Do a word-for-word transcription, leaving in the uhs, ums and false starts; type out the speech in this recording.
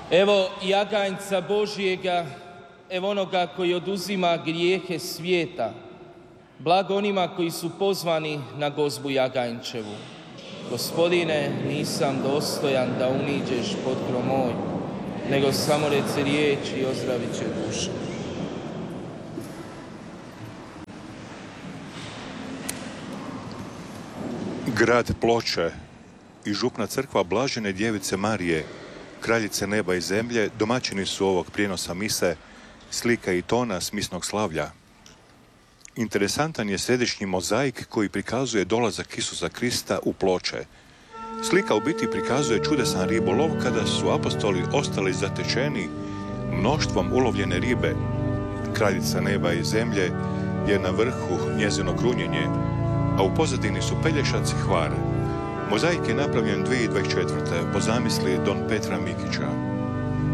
Evo jaganjca Božjega, evo onoga koji oduzima grijehe svijeta. Blago onima koji su pozvani na gozbu jaganjčevu. Gospodine, nisam dostojan da uniđeš pod krov moj, nego samo reci riječ i ozdravit će dušu. Grad Ploče i župna crkva Blažene djevice Marije, kraljice neba i zemlje, domaćini su ovog prijenosa mise, slika i tona s misnog slavlja. Interesantan je središnji mozaik koji prikazuje dolazak Isusa Krista u Ploče. Slika u biti prikazuje čudesan ribolov kada su apostoli ostali zatečeni mnoštvom ulovljene ribe. Kraljica neba i zemlje je na vrhu njezino krunjenje, a u pozadini su Pelješac i Hvar. Mozaik je napravljen dvije tisuće dvadeset četvrte po zamisli don Petra Mikića.